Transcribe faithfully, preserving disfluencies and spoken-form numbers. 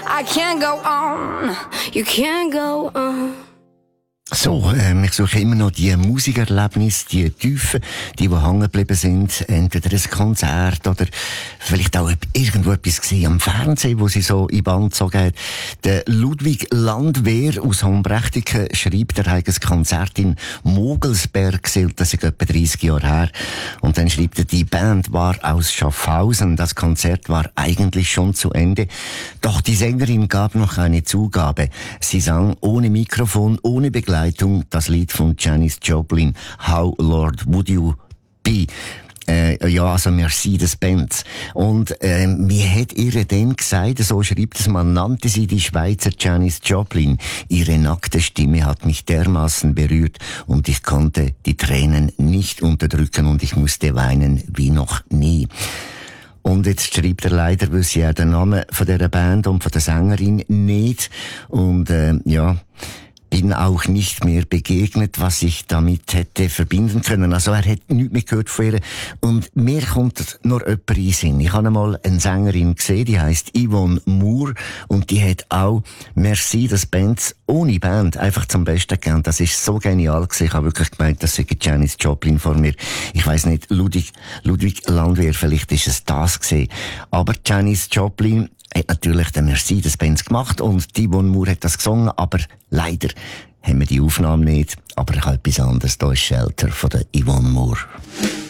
I can't go on, you can't go on. So, äh, ich suche immer noch die Musikerlebnisse, die Tiefen, die, die hängen geblieben sind. Entweder ein Konzert oder vielleicht auch irgendwo etwas gesehen am Fernsehen, wo sie so in Band gezogen hat. Der Ludwig Landwehr aus Hombrechtiken schreibt, er hat ein Konzert in Mogelsberg gesehen, das ist etwa dreißig Jahre her. Und dann schreibt er, die Band war aus Schaffhausen. Das Konzert war eigentlich schon zu Ende. Doch die Sängerin gab noch eine Zugabe. Sie sang ohne Mikrofon, ohne Begleitung das Lied von Janis Joplin, How Lord Would You Be? Äh, ja, also Mercedes-Benz. Und äh, mir hat ihr dann gesagt, so schreibt es, man nannte sie die Schweizer Janis Joplin. Ihre nackte Stimme hat mich dermaßen berührt und ich konnte die Tränen nicht unterdrücken und ich musste weinen wie noch nie. Und jetzt schreibt er leider, wüsste er den Namen von dieser Band und von der Sängerin nicht. Und äh, ja... bin auch nicht mehr begegnet, was ich damit hätte verbinden können. Also er hat nichts mehr gehört von ihr. Und mir kommt nur jemand in den Sinn. Ich habe einmal eine Sängerin gesehen, die heisst Yvonne Moore. Und die hat auch Mercedes-Benz ohne Band einfach zum Besten gegeben. Das ist so genial gewesen. Ich habe wirklich gemeint, das sei Janis Joplin vor mir. Ich weiss nicht, Ludwig, Ludwig Landwehr, vielleicht ist es das gewesen. Aber Janis Joplin hat natürlich den Mercedes-Benz gemacht und die Yvonne Moore hat das gesungen, aber leider haben wir die Aufnahme nicht. Aber ich habe etwas anderes. Da ist Shelter von der Yvonne Moore.